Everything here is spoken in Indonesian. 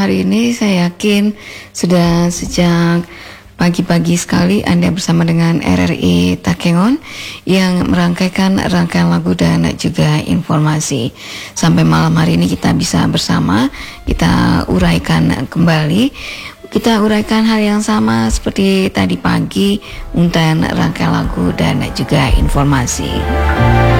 Hari ini saya yakin sudah sejak pagi-pagi sekali Anda bersama dengan RRI Takengon yang merangkaikan rangkaian lagu dan juga informasi. Sampai malam hari ini kita bisa bersama, kita uraikan kembali. Kita uraikan hal yang sama seperti tadi pagi, untayan rangkaian lagu dan juga informasi.